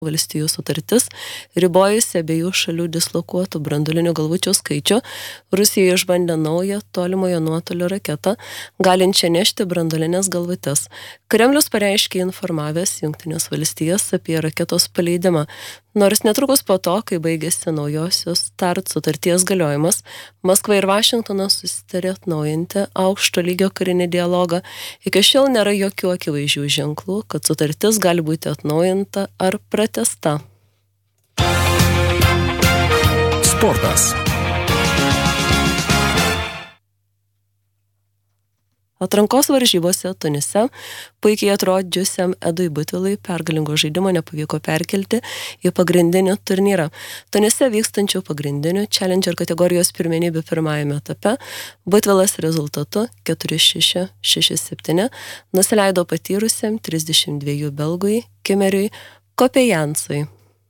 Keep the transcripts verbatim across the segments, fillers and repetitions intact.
valstijų sutartis, ribojusi abiejų šalių dislokuotų branduolinių galvučių skaičių, Rusija išbandė naują tolimojo nuotolio raketą, galinčią nešti branduolinės galvutes. Kremlius pareiškė informavęs Jungtinės valstijas apie raketos paleidimą. Nors netrukus po to, kai baigėsi naujosios START sutarties galiojimas, Maskva ir Vašingtonas susitarė atnaujinti aukšto lygio karinį dialogą. Iki šiol nėra jokių akivaizdžių ženklų, kad sutartis gali būti atnaujinta ar pratęsta. Sportas. Atrankos varžybose Tunise puikiai atrodžiusiam Edui Butvilui pergalingo žaidimo nepavyko perkelti į pagrindinį turnyrą. Tunise vykstančių pagrindinių Challenger kategorijos pirmenybių pirmajame etape Butvilas rezultatu keturi šeši šeši septyni nusileido patyrusiam trisdešimt dviejų belgui Kimeriui Kopejansui.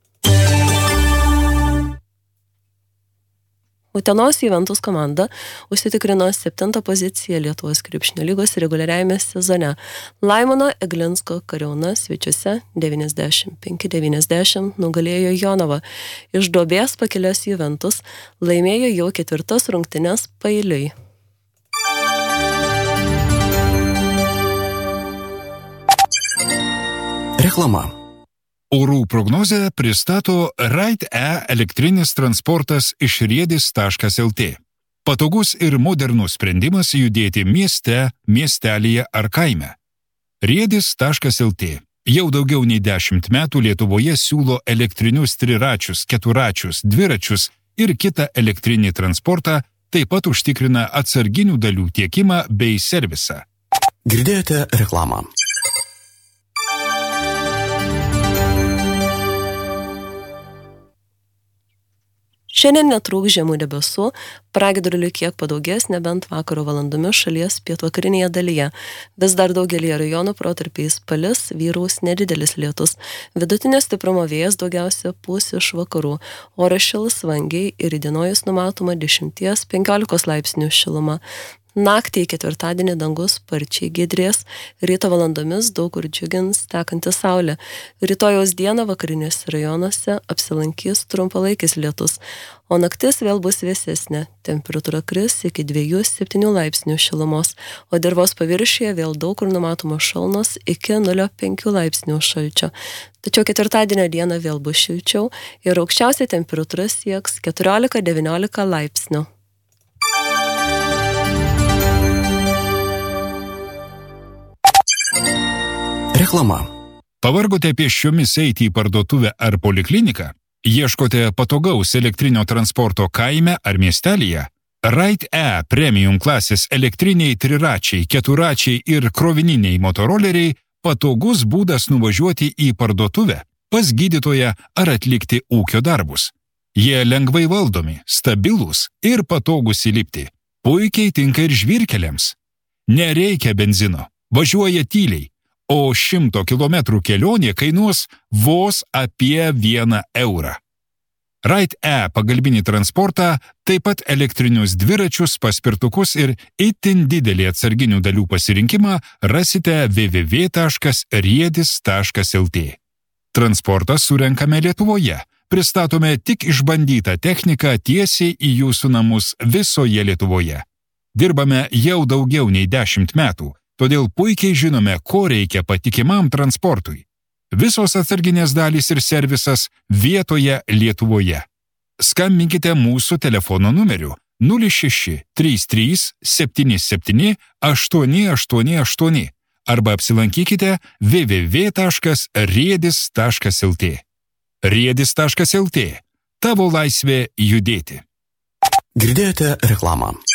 Utenos Juventus komanda užsitikrino septintą poziciją Lietuvos krepšinio lygos reguliariajame sezone. Laimono Eglinsko Kariauna svečiuose devyniasdešimt penki devyniasdešimt nugalėjo Jonavą. Iš duobės pakilęs Juventus laimėjo jau ketvirtas rungtynes paeiliui. Reklama. Orų prognozę pristato Ride-E elektrinis transportas iš riedis taškas el tė. Patogus ir modernus sprendimas judėti mieste, miestelyje ar kaime. riedis taškas el tė jau daugiau nei dešimt metų Lietuvoje siūlo elektrinius triračius, keturačius, dviračius ir kitą elektrinį transportą, taip pat užtikrina atsarginių dalių tiekimą bei servisą. Girdėjote reklamą. Šiandien netrūks žemų debesų, pragiedrulių kiek padaugės, nebent vakaro valandomis šalies pietvakarinėje dalyje. Vis dar daugelį rajonų protarpiais palis, vyraus nedidelis lietus. Vidutinio stiprumo vėjas daugiausia pūs iš vakarų. Oras šils vangiai ir įdienojus numatoma dešimt penkiolikos laipsnių šiluma. Naktį į ketvirtadienį dangus sparčiai giedrės, ryto valandomis daug kur džiugins tekanti saulė. Rytojaus dieną vakariniuose rajonuose apsilankys trumpalaikis lietus, o naktis vėl bus vėsesnė. Temperatūra kris iki dviejų septynių laipsnių šilumos, o dirvos paviršiuje vėl daug kur numatomos šalnos iki nulio penkių laipsnių šalčio. Tačiau ketvirtadienio dieną vėl bus šilčiau ir aukščiausia temperatūra sieks keturiolika devyniolika laipsnių. Reklama. Pavargote pėsčiomis eiti į parduotuvę ar polikliniką? Ieškote patogaus elektrinio transporto kaime ar miestelyje? Ride-E premium klasės elektriniai triračiai, keturačiai ir krovininiai motoroleriai patogus būdas nuvažiuoti į parduotuvę, pas gydytoją ar atlikti ūkio darbus. Jie lengvai valdomi, stabilūs ir patogus įlipti. Puikiai tinka ir žvyrkeliams. Nereikia benzino, važiuoja tyliai. O šimto kilometrų kelionė kainuos vos apie vieną eurą. Ride-E pagalbinį transportą, taip pat elektrinius dviračius, paspirtukus ir itin didelį atsarginių dalių pasirinkimą rasite w w w taškas riedis taškas el tė. Transportą surenkame Lietuvoje. Pristatome tik išbandytą techniką tiesiai į jūsų namus visoje Lietuvoje. Dirbame jau daugiau nei dešimt metų. Todėl puikiai žinome, ko reikia patikimam transportui. Visos atsarginės dalys ir servisas vietoje Lietuvoje. Skambinkite mūsų telefono numeriu nulis šeši trys trys septyni septyni aštuoni aštuoni aštuoni arba apsilankykite w w w taškas riedis taškas el tė. riedis taškas el tė. Tavo laisvė judėti. Girdėjote reklamą.